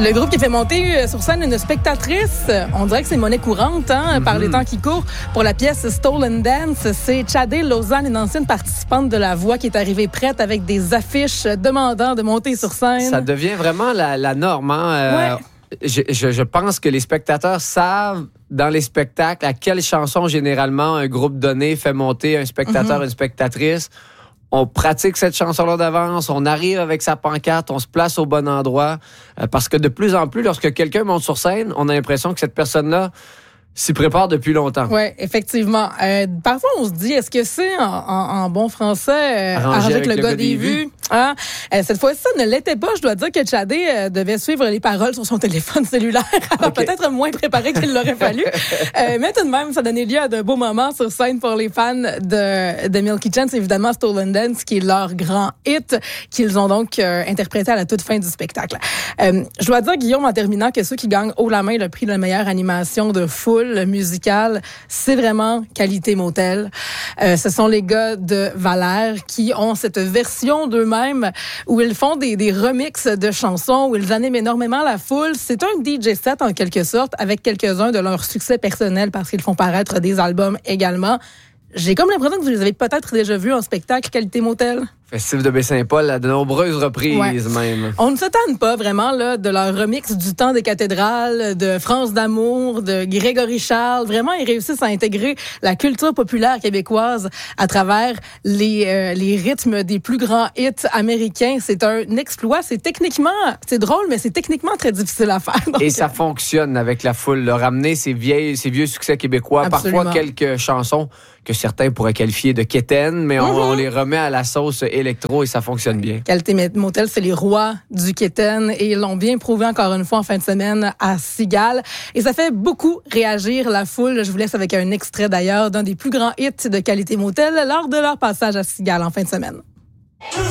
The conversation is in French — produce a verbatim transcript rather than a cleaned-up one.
Le groupe qui fait monter sur scène une spectatrice, on dirait que c'est monnaie courante hein, mm-hmm. par les temps qui courent. Pour la pièce Stolen Dance, c'est Tchadé Lausanne, une ancienne participante de La Voix, qui est arrivée prête avec des affiches demandant de monter sur scène. Ça devient vraiment la, la norme. Hein? Euh, ouais. je, je, je pense que les spectateurs savent dans les spectacles à quelle chanson généralement un groupe donné fait monter un spectateur, mm-hmm. une spectatrice. On pratique cette chanson-là d'avance, on arrive avec sa pancarte, on se place au bon endroit. Euh, parce que de plus en plus, lorsque quelqu'un monte sur scène, on a l'impression que cette personne-là s'y prépare depuis longtemps. Oui, effectivement. Euh, parfois, on se dit, est-ce que c'est en, en, en bon français, euh, arranger avec le, le gars des vues? Hein? Euh, cette fois-ci, ça ne l'était pas. Je dois dire que Tchadé euh, devait suivre les paroles sur son téléphone cellulaire. Alors, okay. peut-être moins préparé qu'il l'aurait fallu. euh, mais tout de même, ça donnait lieu à de beaux moments sur scène pour les fans de, de Milky Chance. Évidemment, Stolen Dance, qui est leur grand hit, qu'ils ont donc euh, interprété à la toute fin du spectacle. Euh, je dois dire, Guillaume, en terminant, que ceux qui gagnent haut la main le prix de la meilleure animation de foule musical, c'est vraiment qualité motel. Euh, ce sont les gars de Valère qui ont cette version d'eux-mêmes où ils font des, des remixes de chansons, où ils animent énormément la foule. C'est un D J set en quelque sorte, avec quelques-uns de leurs succès personnels parce qu'ils font paraître des albums également. J'ai comme l'impression que vous les avez peut-être déjà vus en spectacle qualité motel. Festif de Baie-Saint-Paul à de nombreuses reprises ouais. même. On ne se tanne pas vraiment là de leur remix du temps des cathédrales, de France d'amour, de Grégory Charles. Vraiment, ils réussissent à intégrer la culture populaire québécoise à travers les euh, les rythmes des plus grands hits américains. C'est un exploit. C'est techniquement, c'est drôle, mais c'est techniquement très difficile à faire. Donc, et ça fonctionne avec la foule. Le ramener ces vieilles, ces vieux succès québécois, absolument. Parfois quelques chansons que certains pourraient qualifier de quétaines, mais on, mm-hmm. on les remet à la sauce électro et ça fonctionne bien. Qualité Motel, c'est les rois du quétaine et ils l'ont bien prouvé encore une fois en fin de semaine à Cigale. Et ça fait beaucoup réagir la foule. Je vous laisse avec un extrait d'ailleurs d'un des plus grands hits de Qualité Motel lors de leur passage à Cigale en fin de semaine.